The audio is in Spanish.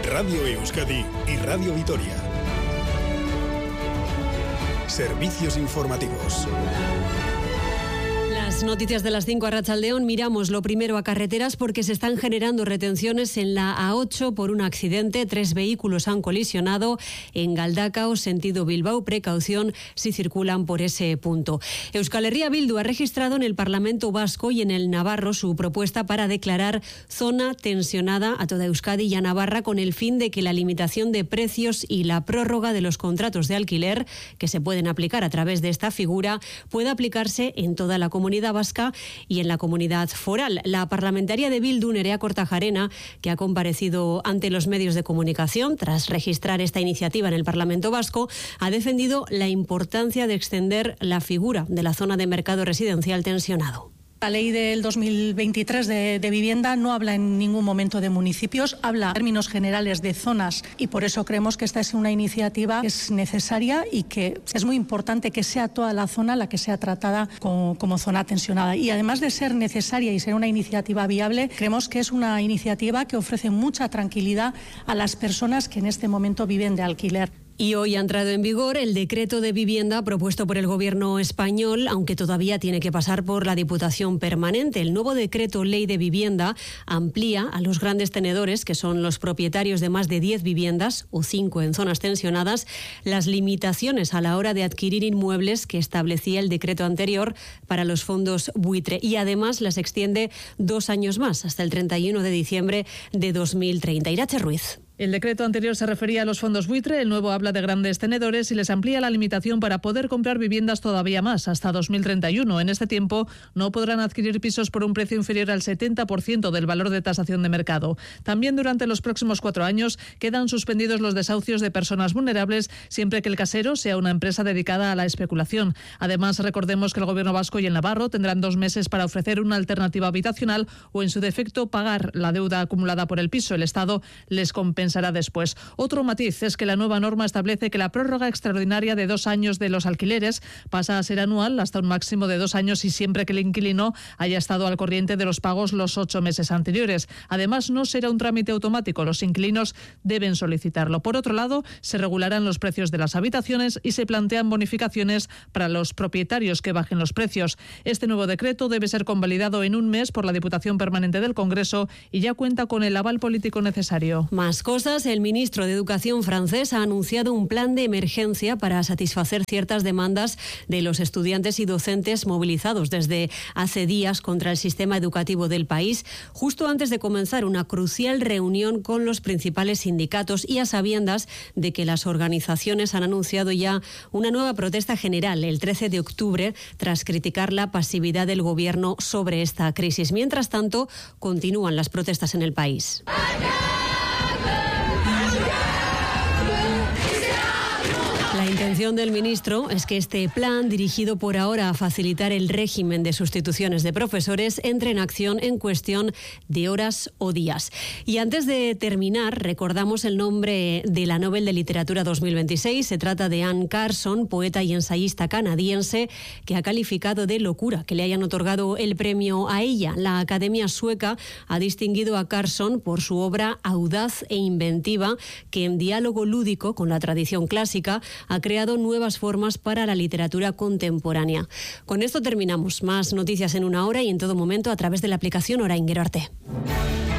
Radio Euskadi y Radio Vitoria. Servicios informativos. Las noticias de las 5 a Arratsaldeon. Miramos lo primero a carreteras porque se están generando retenciones en la A8 por un accidente. 3 vehículos han colisionado en Galdakao, sentido Bilbao. Precaución si circulan por ese punto. Euskal Herria Bildu ha registrado en el Parlamento Vasco y en el Navarro su propuesta para declarar zona tensionada a toda Euskadi y a Navarra con el fin de que la limitación de precios y la prórroga de los contratos de alquiler que se pueden aplicar a través de esta figura pueda aplicarse en toda la comunidad vasca y en la comunidad foral. La parlamentaria de Bildu, Nerea Kortajarena, que ha comparecido ante los medios de comunicación tras registrar esta iniciativa en el Parlamento Vasco, ha defendido la importancia de extender la figura de la zona de mercado residencial tensionado. La ley del 2023 de vivienda no habla en ningún momento de municipios, habla en términos generales de zonas, y por eso creemos que esta es una iniciativa que es necesaria y que es muy importante que sea toda la zona la que sea tratada como zona tensionada. Y además de ser necesaria y ser una iniciativa viable, creemos que es una iniciativa que ofrece mucha tranquilidad a las personas que en este momento viven de alquiler. Y hoy ha entrado en vigor el decreto de vivienda propuesto por el Gobierno español, aunque todavía tiene que pasar por la Diputación Permanente. El nuevo decreto Ley de Vivienda amplía a los grandes tenedores, que son los propietarios de más de 10 viviendas o 5 en zonas tensionadas, las limitaciones a la hora de adquirir inmuebles que establecía el decreto anterior para los fondos buitre. Y además las extiende 2 años más, hasta el 31 de diciembre de 2030. Irache Ruiz. El decreto anterior se refería a los fondos buitre, el nuevo habla de grandes tenedores y les amplía la limitación para poder comprar viviendas todavía más, hasta 2031. En este tiempo no podrán adquirir pisos por un precio inferior al 70% del valor de tasación de mercado. También durante los próximos 4 años quedan suspendidos los desahucios de personas vulnerables siempre que el casero sea una empresa dedicada a la especulación. Además, recordemos que el Gobierno vasco y el Navarro tendrán 2 meses para ofrecer una alternativa habitacional o, en su defecto, pagar la deuda acumulada por el piso. El Estado les compensará después. Otro matiz es que la nueva norma establece que la prórroga extraordinaria de 2 años de los alquileres pasa a ser anual hasta un máximo de 2 años y siempre que el inquilino haya estado al corriente de los pagos los 8 meses anteriores. Además, no será un trámite automático. Los inquilinos deben solicitarlo. Por otro lado, se regularán los precios de las habitaciones y se plantean bonificaciones para los propietarios que bajen los precios. Este nuevo decreto debe ser convalidado en un mes por la Diputación Permanente del Congreso y ya cuenta con el aval político necesario. Más cosas. El ministro de Educación francés ha anunciado un plan de emergencia para satisfacer ciertas demandas de los estudiantes y docentes movilizados desde hace días contra el sistema educativo del país, justo antes de comenzar una crucial reunión con los principales sindicatos y a sabiendas de que las organizaciones han anunciado ya una nueva protesta general el 13 de octubre tras criticar la pasividad del gobierno sobre esta crisis. Mientras tanto, continúan las protestas en el país. La intención del ministro es que este plan, dirigido por ahora a facilitar el régimen de sustituciones de profesores, entre en acción en cuestión de horas o días. Y antes de terminar, recordamos el nombre de la Nobel de Literatura 2026. Se trata de Anne Carson, poeta y ensayista canadiense, que ha calificado de locura que le hayan otorgado el premio a ella. La Academia Sueca ha distinguido a Carson por su obra audaz e inventiva, que en diálogo lúdico con la tradición clásica ha creado nuevas formas para la literatura contemporánea. Con esto terminamos. Más noticias en 1 hora y en todo momento a través de la aplicación Orain Gero Arte.